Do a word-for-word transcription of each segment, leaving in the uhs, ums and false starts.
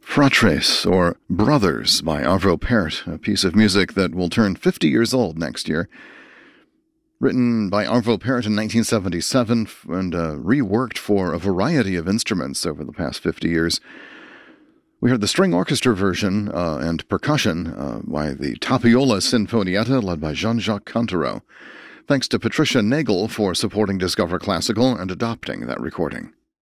Fratres, or Brothers, by Arvo Pärt, a piece of music that will turn fifty years old next year. Written by Arvo Pärt in nineteen seventy-seven and uh, reworked for a variety of instruments over the past fifty years. We heard the string orchestra version uh, and percussion uh, by the Tapiola Sinfonietta, led by Jean-Jacques Cantero. Thanks to Patricia Nagel for supporting Discover Classical and adopting that recording.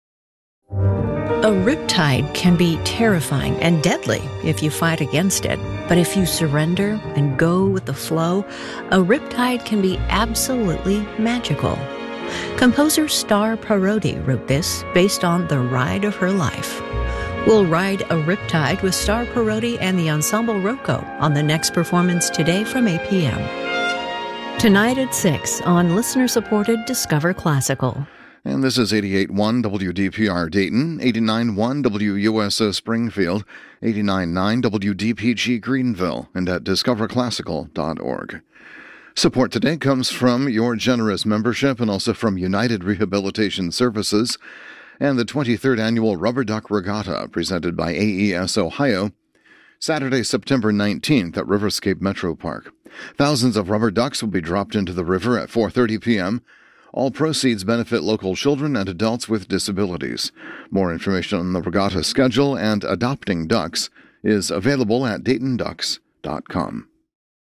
A riptide can be terrifying and deadly if you fight against it. But if you surrender and go with the flow, a riptide can be absolutely magical. Composer Star Parodi wrote this based on the ride of her life. We'll ride a riptide with Star Parodi and the Ensemble Rocco on the next performance today from eight p.m. Tonight at six on listener-supported Discover Classical. And this is eighty-eight point one W D P R Dayton, eighty-nine point one W U S O Springfield, eighty-nine point nine W D P G Greenville, and at discover classical dot org. Support today comes from your generous membership and also from United Rehabilitation Services and the twenty-third Annual Rubber Duck Regatta presented by A E S Ohio, Saturday, September nineteenth at Riverscape Metro Park. Thousands of rubber ducks will be dropped into the river at four thirty p.m., All proceeds benefit local children and adults with disabilities. More information on the regatta schedule and adopting ducks is available at dayton ducks dot com.